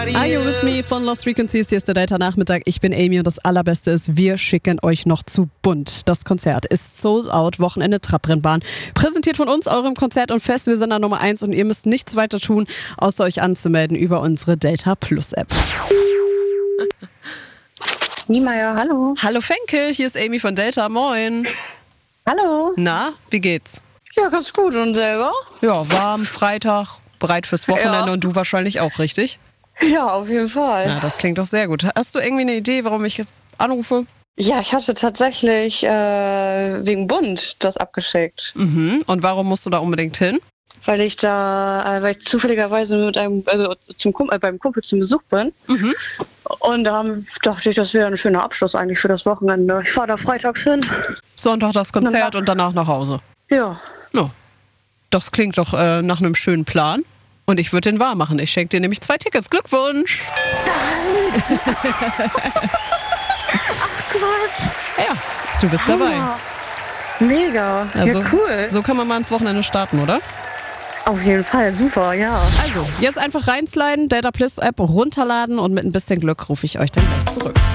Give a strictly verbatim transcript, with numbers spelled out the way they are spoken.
Are You With Me von Lost Frequencies. Hier ist der Data-Nachmittag. Ich bin Amy und das Allerbeste ist, wir schicken euch noch zu Bunt. Das Konzert ist Sold Out, Wochenende Trabrennbahn. Präsentiert von uns, eurem Konzert- und Festivalsender Nummer eins, und ihr müsst nichts weiter tun, außer euch anzumelden über unsere Data Plus App. Niemeyer, hallo. Hallo Fenke, hier ist Amy von Delta, moin. Hallo. Na, wie geht's? Ja, ganz gut. Und selber? Ja, warm, Freitag, bereit fürs Wochenende Ja. Und du wahrscheinlich auch, richtig? Ja, auf jeden Fall. Ja, das klingt doch sehr gut. Hast du irgendwie eine Idee, warum ich anrufe? Ja, ich hatte tatsächlich äh, wegen Bund das abgeschickt. Mhm. Und warum musst du da unbedingt hin? Weil ich da, äh, weil ich zufälligerweise mit einem, also zum Kumpel, äh, beim Kumpel zum Besuch bin. Mhm. Und da ähm, dachte ich, das wäre ein schöner Abschluss eigentlich für das Wochenende. Ich fahre da freitags hin. Sonntag das Konzert und danach nach Hause. Ja. No. Das klingt doch äh, nach einem schönen Plan. Und ich würde den wahr machen. Ich schenke dir nämlich zwei Tickets. Glückwunsch! Ja, du bist dabei. Hammer. Mega. Also, ja, cool. So kann man mal ins Wochenende starten, oder? Auf jeden Fall, super, ja. Also, jetzt einfach reinsliden, Data Plus App runterladen und mit ein bisschen Glück rufe ich euch dann gleich zurück.